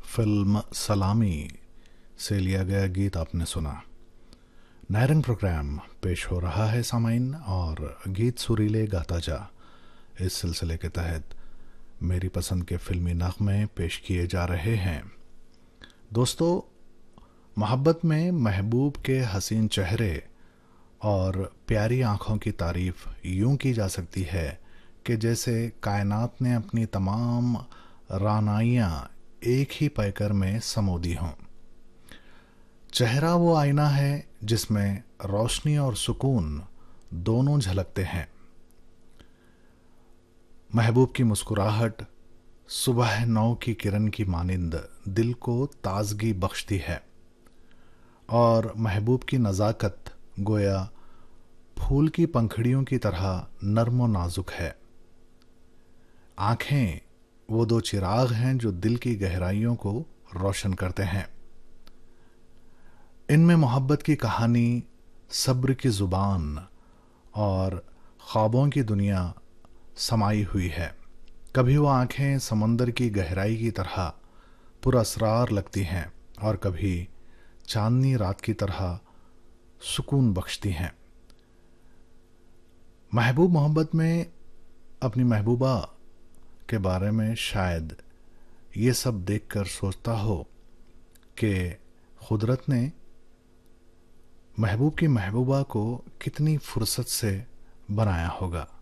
Film सलामी से लिया गया गीत आपने सुना। नायरंग प्रोग्राम पेश हो रहा है सामाइन, और गीत सुरीले गाता जा इस सिलसिले के तहत मेरी पसंद के फिल्मी नग़मे पेश किए जा रहे हैं। दोस्तों, मोहब्बत में महबूब के हसीन चेहरे और प्यारी आँखों की तारीफ़ यूं की जा सकती है कि जैसे कायनात ने अपनी तमाम रानाइयाँ एक ही पैकर में समो दी हों। चेहरा वो आईना है जिसमें रोशनी और सुकून दोनों झलकते हैं। महबूब की मुस्कुराहट सुबह नौ की किरण की मानिंद दिल को ताजगी बख्शती है, और महबूब की नज़ाकत गोया फूल की पंखड़ियों की तरह नर्म और नाजुक है। आँखें वो दो चिराग हैं जो दिल की गहराइयों को रोशन करते हैं। इनमें मोहब्बत की कहानी, सब्र की ज़ुबान और ख्वाबों की दुनिया समाई हुई है। कभी वो आँखें समंदर की गहराई की तरह पुरअसरार लगती हैं, और कभी चांदनी रात की तरह सुकून बख्शती हैं। महबूब मोहब्बत में अपनी महबूबा के बारे में शायद ये सब देखकर सोचता हो कि खुदरत ने महबूब की महबूबा को कितनी फुर्सत से बनाया होगा।